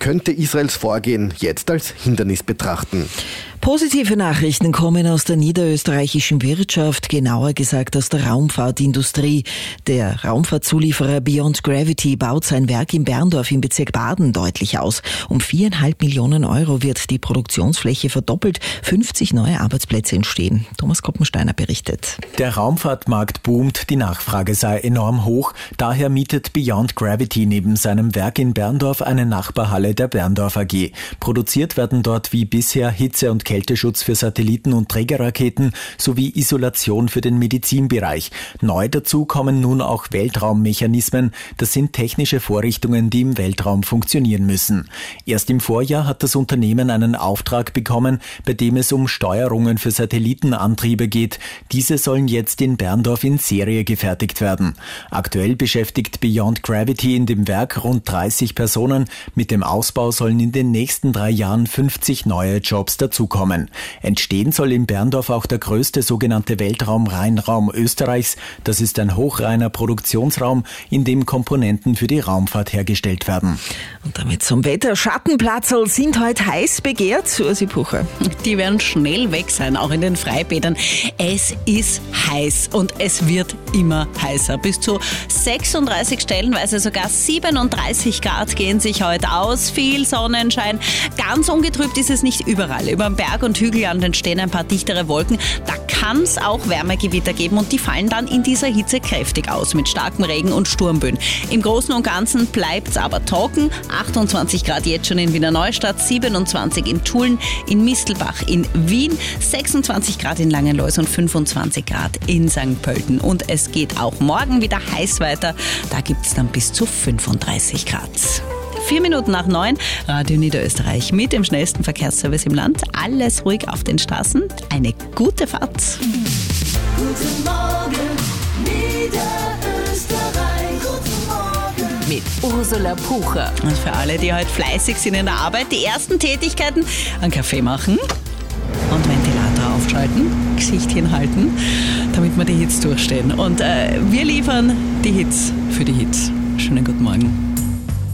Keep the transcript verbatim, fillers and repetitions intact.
könnte Israels Vorgehen jetzt als Hindernis betrachten. Positive Nachrichten kommen aus der niederösterreichischen Wirtschaft, genauer gesagt aus der Raumfahrtindustrie. Der Raumfahrtzulieferer Beyond Gravity baut sein Werk in Berndorf im Bezirk Baden deutlich aus. Um viereinhalb Millionen Euro wird die Produktionsfläche verdoppelt, fünfzig neue Arbeitsplätze entstehen. Thomas Koppensteiner berichtet. Der Raumfahrtmarkt boomt, die Nachfrage sei enorm hoch. Daher mietet Beyond Gravity neben seinem Werk in Berndorf eine Nachbarhalle der Berndorf A G. Produziert werden dort wie bisher Hitze- und Kälteschutz für Satelliten und Trägerraketen sowie Isolation für den Medizinbereich. Neu dazu kommen nun auch Weltraummechanismen. Das sind technische Vorrichtungen, die im Weltraum funktionieren müssen. Erst im Vorjahr hat das Unternehmen einen Auftrag bekommen, bei dem es um Steuerungen für Satellitenantriebe geht. Diese sollen jetzt in Berndorf in Serie gefertigt werden. Aktuell beschäftigt Beyond Gravity in dem Werk rund dreißig Personen. Mit dem Ausbau sollen in den nächsten drei Jahren fünfzig neue Jobs dazukommen. Entstehen soll in Berndorf auch der größte sogenannte Weltraum-Rheinraum Österreichs. Das ist ein hochreiner Produktionsraum, in dem Komponenten für die Raumfahrt hergestellt werden. Und damit zum Wetter. Schattenplatzl sind heute heiß begehrt, Ursi Pucher. Die werden schnell weg sein, auch in den Freibädern. Es ist heiß und es wird immer heißer. Bis zu sechsunddreißig, stellenweise sogar siebenunddreißig Grad gehen sich heute aus. Viel Sonnenschein. Ganz ungetrübt ist es nicht überall. Über den Berg und Hügelland entstehen ein paar dichtere Wolken. Da kann es auch Wärmegewitter geben und die fallen dann in dieser Hitze kräftig aus mit starkem Regen und Sturmböen. Im Großen und Ganzen bleibt es aber trocken. achtundzwanzig Grad jetzt schon in Wiener Neustadt, siebenundzwanzig in Tulln, in Mistelbach, in Wien, sechsundzwanzig Grad in Langenlois und fünfundzwanzig Grad in Sankt Pölten. Und es geht auch morgen wieder heiß weiter. Da gibt es dann bis zu fünfunddreißig Grad. Vier Minuten nach neun, Radio Niederösterreich mit dem schnellsten Verkehrsservice im Land. Alles ruhig auf den Straßen. Eine gute Fahrt. Guten Morgen, Niederösterreich. Guten Morgen. Mit Ursula Pucher. Und für alle, die heute fleißig sind in der Arbeit, die ersten Tätigkeiten: einen Kaffee machen und Ventilator aufschalten, Gesichtchen halten, damit wir die Hits durchstehen. Und äh, wir liefern die Hits für die Hits. Schönen guten Morgen.